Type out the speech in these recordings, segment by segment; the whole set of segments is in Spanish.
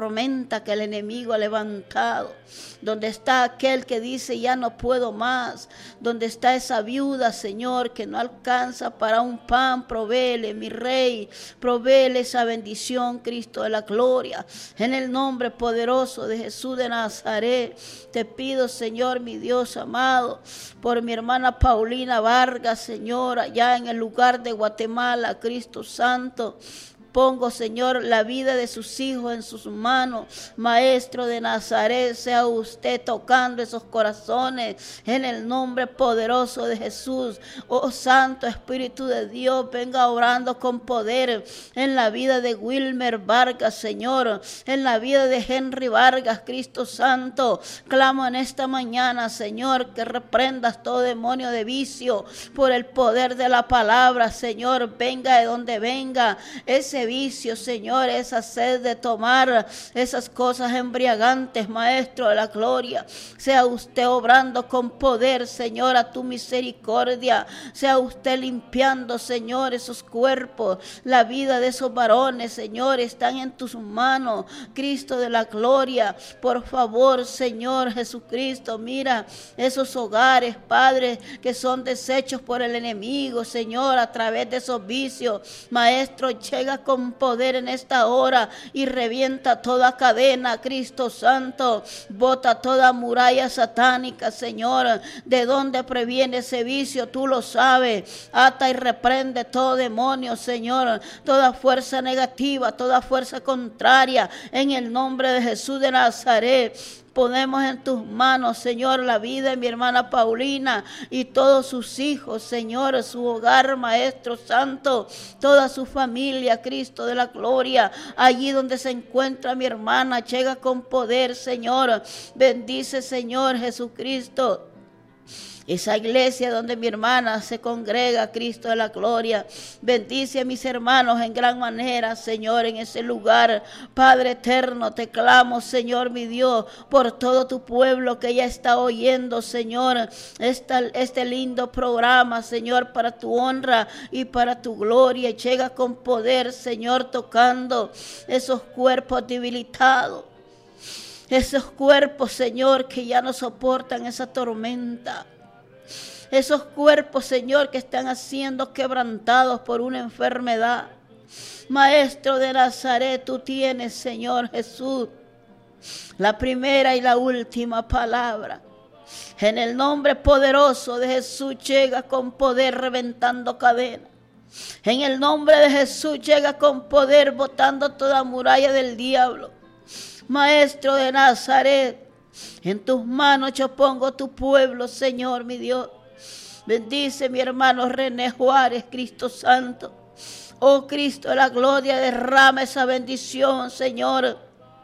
tormenta que el enemigo ha levantado. Donde está aquel que dice ya no puedo más. Donde está esa viuda, Señor, que no alcanza para un pan. Provéele, mi Rey, provéele esa bendición, Cristo de la gloria. En el nombre poderoso de Jesús de Nazaret, te pido, Señor, mi Dios amado, por mi hermana Paulina Vargas, Señor, allá en el lugar de Guatemala, Cristo Santo. Pongo, Señor, la vida de sus hijos en sus manos. Maestro de Nazaret, sea usted tocando esos corazones en el nombre poderoso de Jesús. Oh Santo Espíritu de Dios, venga orando con poder en la vida de Wilmer Vargas, Señor, en la vida de Henry Vargas, Cristo Santo. Clamo en esta mañana, Señor, que reprendas todo demonio de vicio por el poder de la palabra, Señor. Venga de donde venga ese vicio, Señor, esa sed de tomar esas cosas embriagantes, Maestro de la gloria. Sea usted obrando con poder, Señor, a tu misericordia. Sea usted limpiando, Señor, esos cuerpos. La vida de esos varones, Señor, están en tus manos, Cristo de la gloria. Por favor, Señor Jesucristo, mira esos hogares, Padre, que son deshechos por el enemigo, Señor, a través de esos vicios. Maestro, llega con poder en esta hora y revienta toda cadena, Cristo Santo. Bota toda muralla satánica, Señor. ¿De dónde previene ese vicio? Tú lo sabes. Ata y reprende todo demonio, Señor. Toda fuerza negativa, toda fuerza contraria, en el nombre de Jesús de Nazaret. Ponemos en tus manos, Señor, la vida de mi hermana Paulina y todos sus hijos, Señor, su hogar, Maestro Santo, toda su familia, Cristo de la gloria. Allí donde se encuentra mi hermana, llega con poder, Señor. Bendice, Señor Jesucristo, esa iglesia donde mi hermana se congrega, Cristo de la gloria. Bendice a mis hermanos en gran manera, Señor, en ese lugar. Padre eterno, te clamo, Señor, mi Dios, por todo tu pueblo que ya está oyendo, Señor, este lindo programa, Señor, para tu honra y para tu gloria. Llega con poder, Señor, tocando esos cuerpos debilitados. Esos cuerpos, Señor, que ya no soportan esa tormenta. Esos cuerpos, Señor, que están siendo quebrantados por una enfermedad. Maestro de Nazaret, tú tienes, Señor Jesús, la primera y la última palabra. En el nombre poderoso de Jesús, llega con poder reventando cadenas. En el nombre de Jesús, llega con poder botando toda muralla del diablo. Maestro de Nazaret, en tus manos yo pongo tu pueblo, Señor, mi Dios. Bendice mi hermano René Juárez, Cristo Santo. Oh Cristo de la gloria, derrama esa bendición, Señor,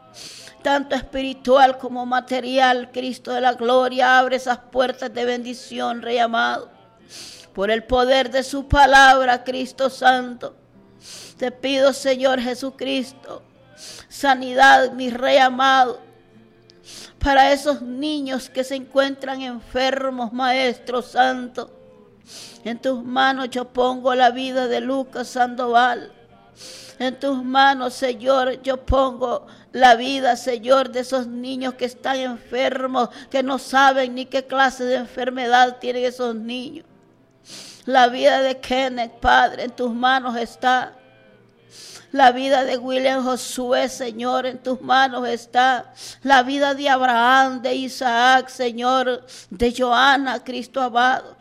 tanto espiritual como material. Cristo de la gloria, abre esas puertas de bendición, Rey amado, por el poder de su palabra, Cristo Santo. Te pido, Señor Jesucristo, sanidad, mi Rey amado, para esos niños que se encuentran enfermos, Maestro Santo. En tus manos yo pongo la vida de Lucas Sandoval. En tus manos, Señor, yo pongo la vida, Señor, de esos niños que están enfermos, que no saben ni qué clase de enfermedad tienen esos niños. La vida de Kenneth, Padre, en tus manos está. La vida de William Josué, Señor, en tus manos está. La vida de Abraham, de Isaac, Señor, de Joana, Cristo amado.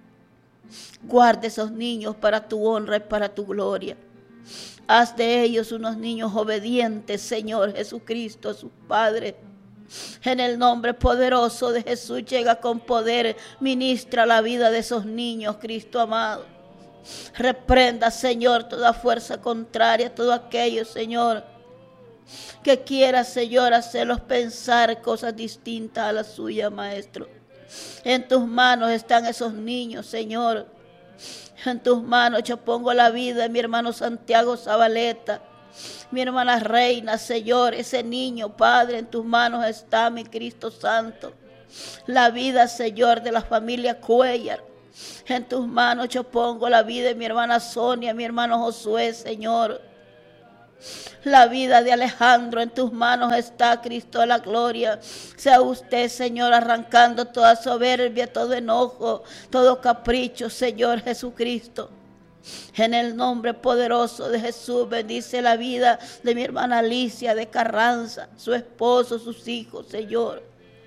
Guarda esos niños para tu honra y para tu gloria. Haz de ellos unos niños obedientes, Señor Jesucristo, a sus padres. En el nombre poderoso de Jesús, llega con poder, ministra la vida de esos niños, Cristo amado. Reprenda, Señor, toda fuerza contraria, todo aquello, Señor, que quiera, Señor, hacerlos pensar cosas distintas a la suya, Maestro. En tus manos están esos niños, Señor. En tus manos yo pongo la vida de mi hermano Santiago Zabaleta, mi hermana Reina, Señor. Ese niño, Padre, en tus manos está, mi Cristo Santo. La vida, Señor, de la familia Cuellar. En tus manos yo pongo la vida de mi hermana Sonia, mi hermano Josué, Señor. La vida de Alejandro en tus manos está, Cristo de la gloria. Sea usted, Señor, arrancando toda soberbia, todo enojo, todo capricho, Señor Jesucristo. En el nombre poderoso de Jesús, bendice la vida de mi hermana Alicia de Carranza, su esposo, sus hijos, Señor.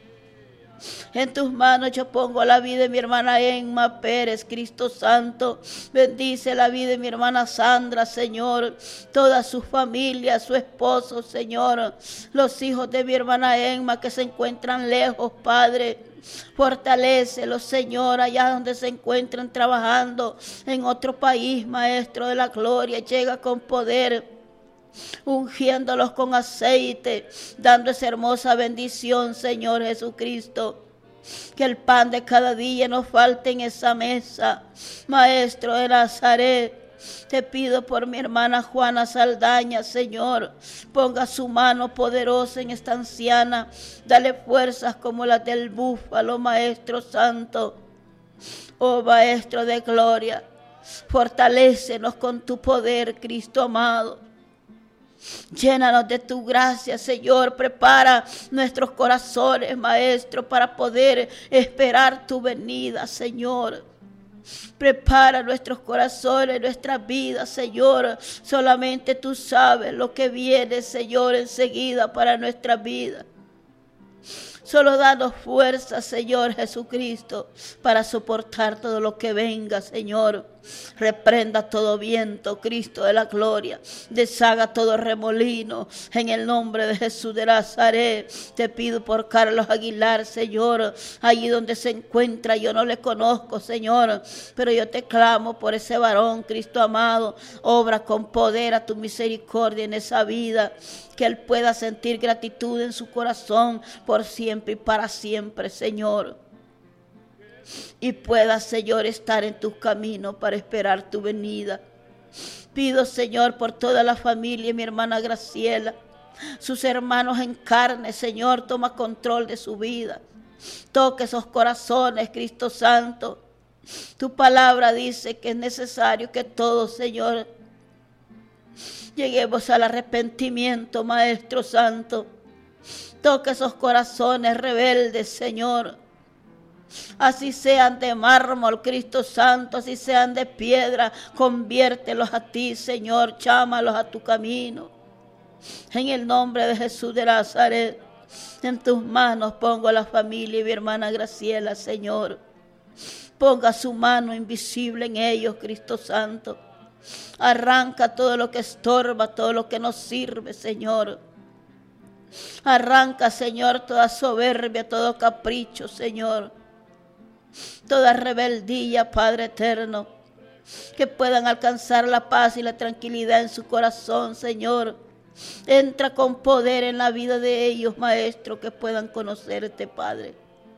En tus manos yo pongo la vida de mi hermana Emma Pérez, Cristo Santo. Bendice la vida de mi hermana Sandra, Señor. Toda su familia, su esposo, Señor. Los hijos de mi hermana Emma que se encuentran lejos, Padre. Fortalécelos, Señor, allá donde se encuentran trabajando en otro país, Maestro de la gloria. Llega con poder, ungiéndolos con aceite, dando esa hermosa bendición, Señor Jesucristo. Que el pan de cada día no falte en esa mesa, Maestro de Nazaret. Te pido por mi hermana Juana Saldaña, Señor, ponga su mano poderosa en esta anciana, dale fuerzas como las del búfalo, Maestro Santo. Oh Maestro de gloria, fortalécenos con tu poder, Cristo amado. Llénanos de tu gracia, Señor. Prepara nuestros corazones, Maestro, para poder esperar tu venida, Señor. Prepara nuestros corazones, nuestras vidas, Señor. Solamente tú sabes lo que viene, Señor, enseguida para nuestra vida. Solo danos fuerza, Señor Jesucristo, para soportar todo lo que venga, Señor. Reprenda todo viento, Cristo de la gloria. Deshaga todo remolino. En el nombre de Jesús de Nazaret, te pido por Carlos Aguilar, Señor. Allí donde se encuentra, yo no le conozco, Señor, pero yo te clamo por ese varón, Cristo amado. Obra con poder a tu misericordia en esa vida. Que él pueda sentir gratitud en su corazón por siempre y para siempre, Señor. Y pueda, Señor, estar en tus caminos para esperar tu venida. Pido, Señor, por toda la familia, mi hermana Graciela, sus hermanos en carne, Señor, toma control de su vida. Toque esos corazones, Cristo Santo. Tu palabra dice que es necesario que todos, Señor, lleguemos al arrepentimiento, Maestro Santo. Toca esos corazones rebeldes, Señor. Así sean de mármol, Cristo Santo, así sean de piedra, conviértelos a ti, Señor, llámalos a tu camino. En el nombre de Jesús de Nazaret, en tus manos pongo a la familia y mi hermana Graciela, Señor. Ponga su mano invisible en ellos, Cristo Santo. Arranca todo lo que estorba, todo lo que nos sirve, Señor. Arranca, Señor, toda soberbia, todo capricho, Señor. Toda rebeldía, Padre eterno. Que puedan alcanzar la paz y la tranquilidad en su corazón, Señor. Entra con poder en la vida de ellos, Maestro, que puedan conocerte, Padre.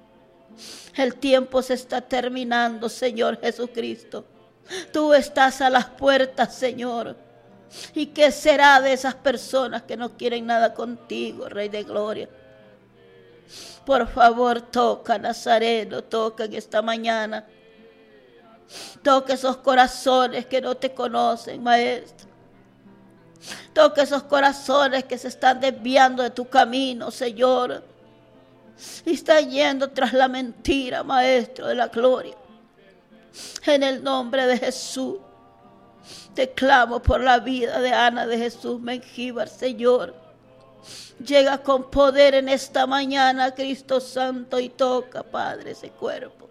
El tiempo se está terminando, Señor Jesucristo. Tú estás a las puertas, Señor. ¿Y qué será de esas personas que no quieren nada contigo, Rey de Gloria? Por favor, toca, Nazareno, toca en esta mañana. Toca esos corazones que no te conocen, Maestro. Toca esos corazones que se están desviando de tu camino, Señor. Y están yendo tras la mentira, Maestro de la gloria. En el nombre de Jesús, te clamo por la vida de Ana de Jesús Mengíbar, Señor. Llega con poder en esta mañana, Cristo Santo, y toca, Padre, ese cuerpo.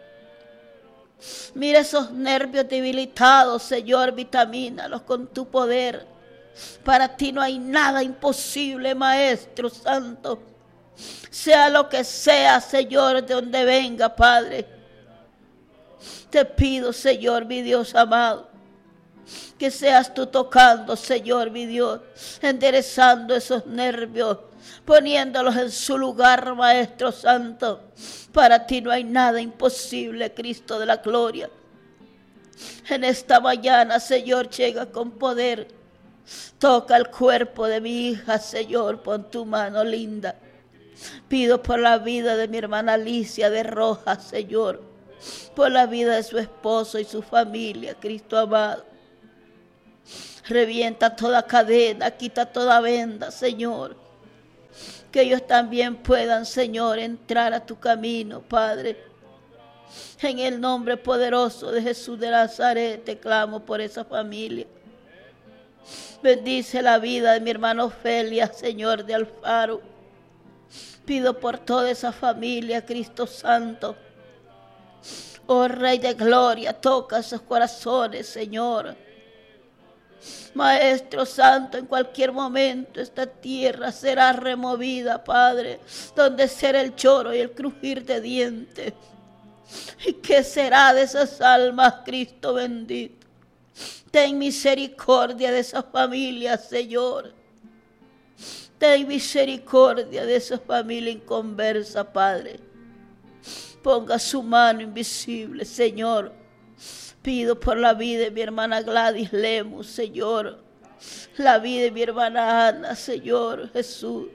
Mira esos nervios debilitados, Señor, vitamínalos con tu poder. Para ti no hay nada imposible, Maestro Santo. Sea lo que sea, Señor, de donde venga, Padre. Te pido, Señor, mi Dios amado, que seas tú tocando, Señor, mi Dios, enderezando esos nervios, poniéndolos en su lugar, Maestro Santo. Para ti no hay nada imposible, Cristo de la gloria. En esta mañana, Señor, llega con poder. Toca el cuerpo de mi hija, Señor, pon tu mano linda. Pido por la vida de mi hermana Alicia de Rojas, Señor, por la vida de su esposo y su familia, Cristo amado. Revienta toda cadena, quita toda venda, Señor. Que ellos también puedan, Señor, entrar a tu camino, Padre. En el nombre poderoso de Jesús de Nazaret te clamo por esa familia. Bendice la vida de mi hermano Ofelia, Señor de Alfaro. Pido por toda esa familia, Cristo Santo. Oh Rey de Gloria, toca sus corazones, Señor. Maestro Santo, en cualquier momento esta tierra será removida, Padre, donde será el lloro y el crujir de dientes. ¿Y qué será de esas almas, Cristo bendito? Ten misericordia de esas familias, Señor. Ten misericordia de esa familia inconversa, Padre. Ponga su mano invisible, Señor. Pido por la vida de mi hermana Gladys Lemus, Señor. La vida de mi hermana Ana, Señor Jesús.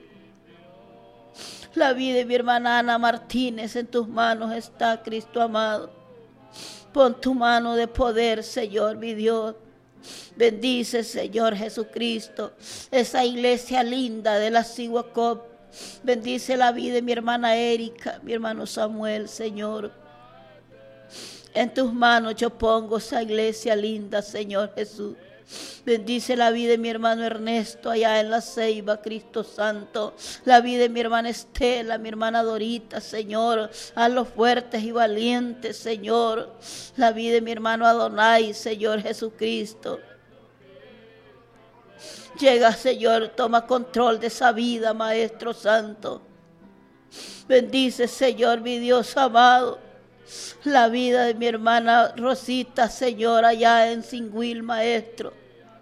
La vida de mi hermana Ana Martínez en tus manos está, Cristo amado. Pon tu mano de poder, Señor, mi Dios. Bendice, Señor Jesucristo, esa iglesia linda de la Siguacop. Bendice la vida de mi hermana Erika, mi hermano Samuel, Señor. En tus manos yo pongo esa iglesia linda, Señor Jesús. Bendice la vida de mi hermano Ernesto allá en la Ceiba, Cristo Santo. La vida de mi hermana Estela, mi hermana Dorita, Señor. Hazlos fuertes y valientes, Señor. La vida de mi hermano Adonai, Señor Jesucristo. Llega, Señor, toma control de esa vida, Maestro Santo. Bendice, Señor, mi Dios amado. La vida de mi hermana Rosita, Señor, allá en Singüil, Maestro.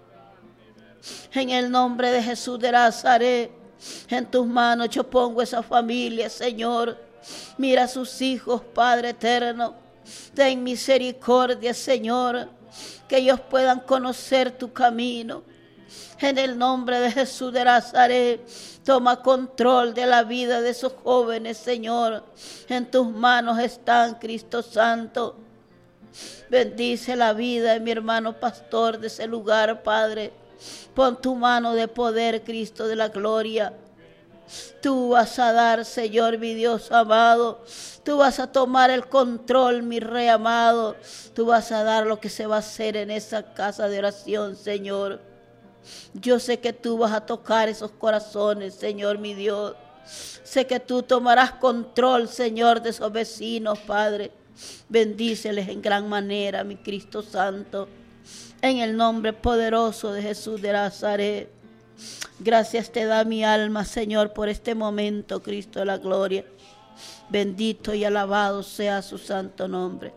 En el nombre de Jesús de Nazaret, en tus manos yo pongo esa familia, Señor. Mira a sus hijos, Padre eterno. Ten misericordia, Señor, que ellos puedan conocer tu camino. En el nombre de Jesús de Nazaret, toma control de la vida de esos jóvenes, Señor. En tus manos están, Cristo Santo. Bendice la vida de mi hermano pastor de ese lugar, Padre. Pon tu mano de poder, Cristo de la gloria. Tú vas a dar, Señor, mi Dios amado. Tú vas a tomar el control, mi Rey amado. Tú vas a dar lo que se va a hacer en esa casa de oración, Señor. Yo sé que tú vas a tocar esos corazones, Señor, mi Dios. Sé que tú tomarás control, Señor, de esos vecinos, Padre. Bendíceles en gran manera, mi Cristo Santo. En el nombre poderoso de Jesús de Nazaret. Gracias te da mi alma, Señor, por este momento, Cristo de la gloria. Bendito y alabado sea su santo nombre.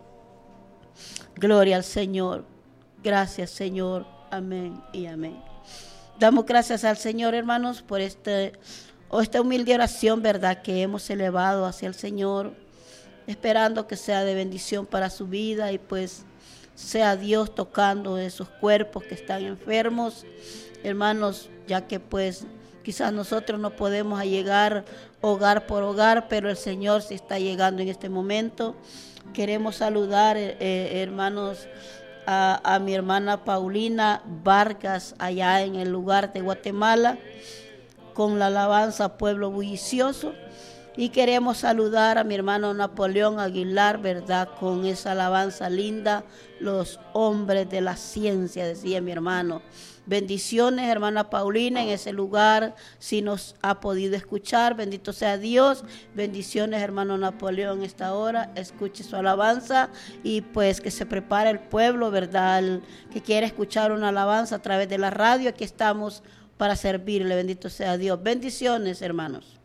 Gloria al Señor. Gracias, Señor. Amén y amén. Damos gracias al Señor, hermanos, por esta humilde oración, ¿verdad?, que hemos elevado hacia el Señor, esperando que sea de bendición para su vida y pues sea Dios tocando esos cuerpos que están enfermos, hermanos, ya que pues quizás nosotros no podemos llegar hogar por hogar, pero el Señor sí está llegando en este momento. Queremos saludar, hermanos, a mi hermana Paulina Vargas allá en el lugar de Guatemala con la alabanza Pueblo Bullicioso, y queremos saludar a mi hermano Napoleón Aguilar, verdad, con esa alabanza linda, Los Hombres de la Ciencia, decía mi hermano. Bendiciones, hermana Paulina, en ese lugar, si nos ha podido escuchar, bendito sea Dios. Bendiciones, hermano Napoleón, esta hora, escuche su alabanza y pues que se prepare el pueblo, ¿verdad?, el que quiere escuchar una alabanza a través de la radio, aquí estamos para servirle, bendito sea Dios. Bendiciones, hermanos.